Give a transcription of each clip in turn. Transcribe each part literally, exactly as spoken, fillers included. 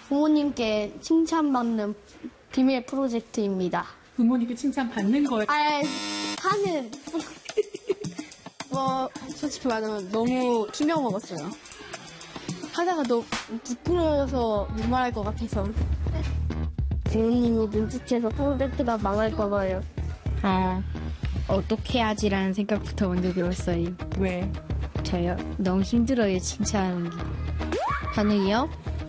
부모님께 칭찬받는 비밀 프로젝트입니다. 부모님께 칭찬받는 거예요? 아, 하는. 뭐, 솔직히 말하면 너무 충격 먹었어요. 하다가 너무 부끄러워서 못 말할 것 같아서. 부모님이 눈치채서 프로젝트가 망할까 봐요. 아, 어떻게 하지라는 생각부터 먼저 들었어요. 왜? 저요? 너무 힘들어요, 칭찬하는 게. 반응이요?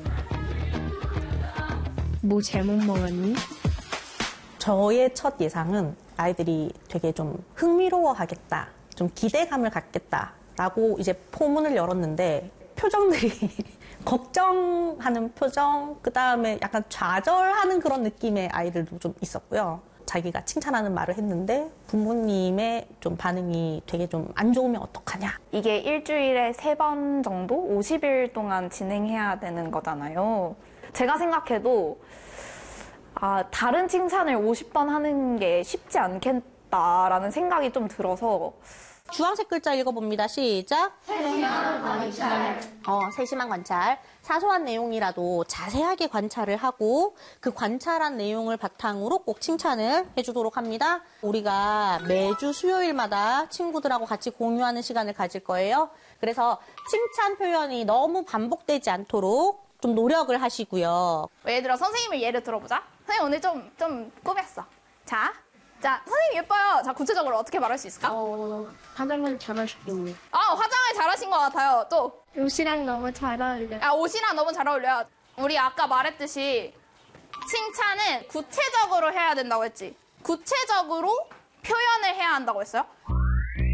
뭐 잘못 먹었니? 저의 첫 예상은 아이들이 되게 좀 흥미로워하겠다, 좀 기대감을 갖겠다라고 이제 포문을 열었는데 표정들이 걱정하는 표정, 그 다음에 약간 좌절하는 그런 느낌의 아이들도 좀 있었고요. 자기가 칭찬하는 말을 했는데 부모님의 좀 반응이 되게 좀 안 좋으면 어떡하냐. 이게 일주일에 세 번 정도 오십 일 동안 진행해야 되는 거잖아요. 제가 생각해도 아, 다른 칭찬을 오십 번 하는 게 쉽지 않겠다라는 생각이 좀 들어서. 주황색 글자 읽어봅니다. 시작. 세심한 관찰. 어, 세심한 관찰. 사소한 내용이라도 자세하게 관찰을 하고 그 관찰한 내용을 바탕으로 꼭 칭찬을 해주도록 합니다. 우리가 매주 수요일마다 친구들하고 같이 공유하는 시간을 가질 거예요. 그래서 칭찬 표현이 너무 반복되지 않도록 좀 노력을 하시고요. 예를 들어 선생님을 예를 들어보자. 선생님 오늘 좀, 좀 꾸몄어. 자. 자, 선생님 예뻐요. 자, 구체적으로 어떻게 말할 수 있을까? 어, 화장을 잘하시겠네요. 아, 화장을 잘하신 것 같아요. 또. 옷이랑 너무 잘 어울려요. 아, 옷이랑 너무 잘 어울려요. 우리 아까 말했듯이 칭찬은 구체적으로 해야 된다고 했지. 구체적으로 표현을 해야 한다고 했어요.